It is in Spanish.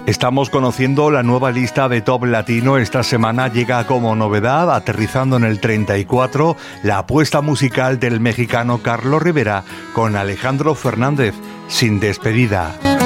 Estamos conociendo la nueva lista de Top Latino. Esta semana llega como novedad, aterrizando en el 34, la apuesta musical del mexicano Carlos Rivera con Alejandro Fernández, Sin Despedida.